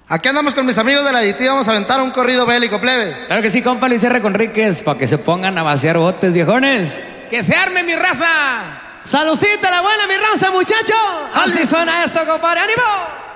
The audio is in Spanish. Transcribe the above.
Aquí andamos con mis amigos de la Aditiva, vamos a aventar un corrido bélico, plebe. Claro que sí, compa Luis R. Conríquez, para que se pongan a vaciar botes, viejones. ¡Que se arme, mi raza! ¡Salucita la buena, mi raza, muchachos! Así suena esto, compadre, ánimo.